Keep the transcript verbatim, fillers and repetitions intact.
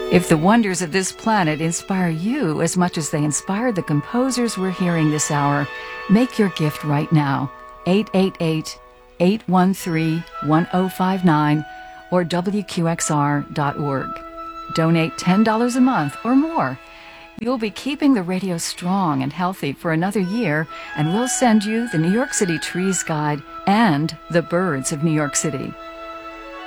If the wonders of this planet inspire you as much as they inspired the composers we're hearing this hour, make your gift right now. eight eight eight, eight one three, one zero five nine or W Q X R dot org. Donate ten dollars a month or more. You'll be keeping the radio strong and healthy for another year, and we'll send you the New York City Trees Guide and the Birds of New York City.